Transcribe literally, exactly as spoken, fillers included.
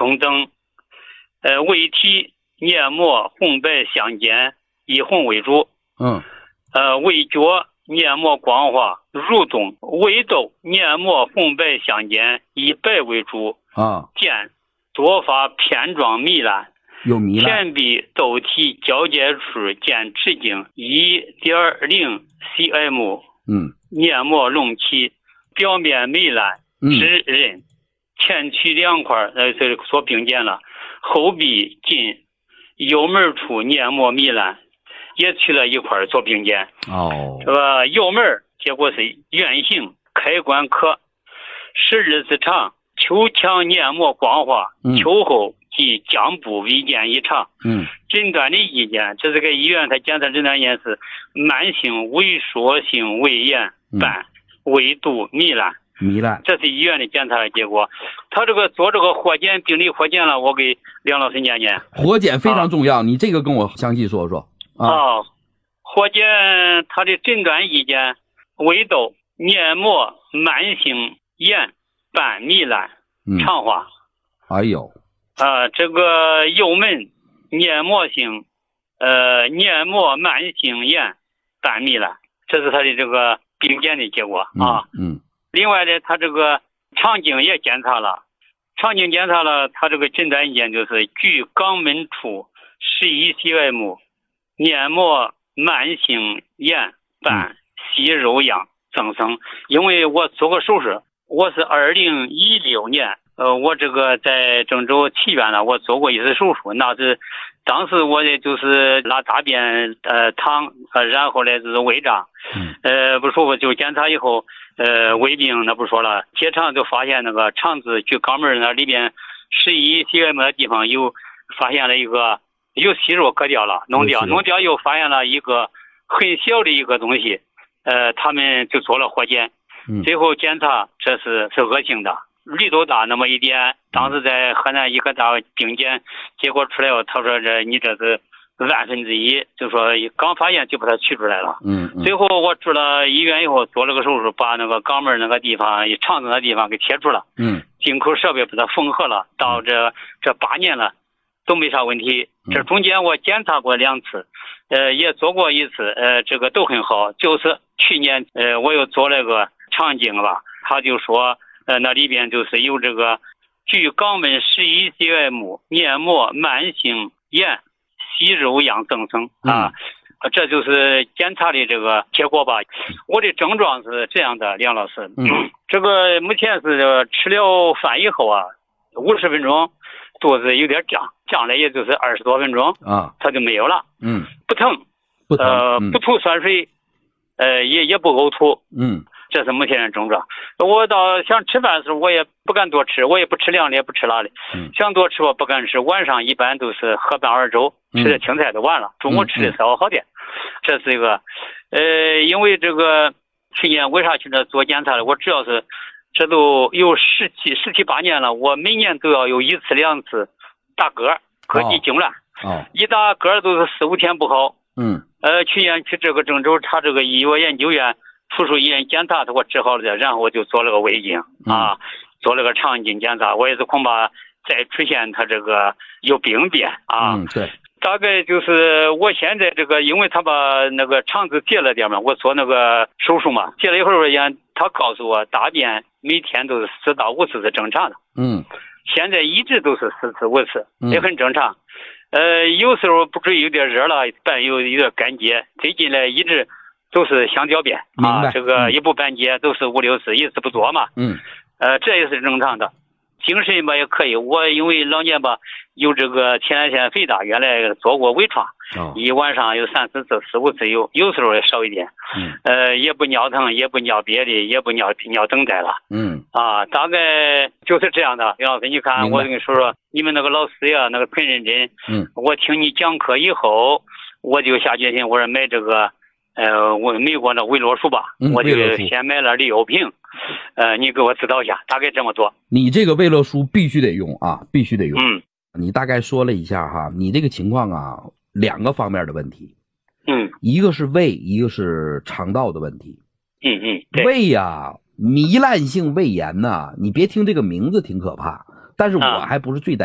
同增，呃，胃体黏膜红白相间，以红为主。 嗯， 呃，胃角黏膜光滑蠕动，胃窦黏膜红白相间，以白为主。 啊， 见多发片状糜烂， 有糜烂。 前壁窦体交界处见直径 一点零 cm， 嗯， 黏膜隆起，表面糜烂湿润，前区两块呃这所并见了，后壁近幽门处黏膜糜烂，也去了一块做并见。 哦， 这个幽门结果是圆形，开关可十二指长，球腔黏膜光滑，球后及浆部微见异常。 嗯， 诊断的意见，这是个医院他检测诊断意见是慢性萎缩性胃炎伴胃肚糜烂。 糜烂， 这是医院的检查的结果。他这个做这个活检，病理活检了，我给梁老师念念。 活检非常重要，啊、你这个跟我详细说说。啊， 哦、活检他的诊断意见：胃窦黏膜慢性炎伴糜烂，肠化。 哎呦， 啊、呃，这个幽门黏膜性呃黏膜慢性炎伴糜烂，这是他的这个病检的结果啊。 嗯。嗯， 另外呢，他这个肠镜也检查了，肠镜检查了，他这个诊断意见就是距肛门处十一 cm， 黏膜慢性炎伴息肉样增生。因为我做过手术，我是二零一六年，呃，我这个在郑州七院呢，我做过一次手术，那是当时我也就是拉大便呃淌，呃，然后呢就是胃胀，呃，不舒服就检查以后。呃，胃病那不说了，结肠就发现那个肠子距肛门那里边十一 cm 的地方有发现了一个有息肉割掉了，弄掉，弄掉又发现了一个很小的一个东西，呃，他们就做了活检，最后检查这是是恶性的，绿豆大那么一点，当时在河南医科大病检结果出来后，他说这你这是万分之一，就说刚发现就把它取出来了。 嗯，嗯最后我住了医院以后做了个手术，把那个肛门那个地方、肠子那地方给切除了。 嗯， 进口设备把它缝合了，到这这八年了都没啥问题。这中间我检查过两次，呃，也做过一次，呃，这个都很好。就是去年呃我又做了个肠镜吧，他就说呃那里边就是有这个距肛门十一 cm 黏膜慢性炎。息肉样增生啊，嗯、这就是检查的这个结果吧。我的症状是这样的，梁老师，嗯、这个目前是吃了饭以后啊，五十分钟肚子有点胀，胀了也就是二十多分钟啊，它就没有了，嗯，不疼， 不疼， 呃， 嗯、 不吐酸水，呃，也也不呕吐，嗯。这是目前的症状。我到想吃饭的时候，我也不敢多吃，我也不吃凉的，也不吃辣的。嗯、想多吃我不敢吃。晚上一般都是喝半碗粥，吃点青菜就完了。中午吃的稍微好点。嗯、这是一个，呃，因为这个去年为啥去那做检查的？我主要是这都有十七十七八年了，我每年都要有一次两次打嗝，膈肌痉挛。哦，一打嗝都是四五天不好。嗯。呃，去年去这个郑州查这个医药研究院。附属医院检查，他给我治好了的，然后我就做了个胃镜啊，做了个肠镜检查，我也是恐怕再出现他这个有病变啊。嗯，对。大概就是我现在这个，因为他把那个肠子截了点嘛，我做那个手术嘛，截了一会儿，也他告诉我大便每天都是四到五次是正常的。嗯。现在一直都是四次五次，也很正常。嗯、呃，有时候不注意有点热了，伴有有点干结，最近呢一直。都是想小便啊，这个一不半截都是五六次，一次不多嘛。嗯，呃，这也是正常的。精神吧也可以，我因为老年吧有这个前列腺肥大，原来做过微创，哦、一晚上有三四次、四五次有，有时候也少一点。嗯，呃，也不尿疼，也不尿别的，也不尿尿等待了。嗯，啊，大概就是这样的。杨老师，你看，我跟你说说，你们那个老师呀，那个很认真。嗯，我听你讲课以后，我就下决心，我说买这个。呃，我美国的维罗舒吧，嗯、我就先买了六瓶，呃，你给我指导一下，大概这么做。 你这个维乐舒必须得用啊，必须得用。嗯，你大概说了一下哈，你这个情况啊，两个方面的问题。嗯，一个是胃，一个是肠道的问题。 嗯嗯， 胃呀、啊，糜烂性胃炎呐、啊，你别听这个名字挺可怕，但是我还不是最担心。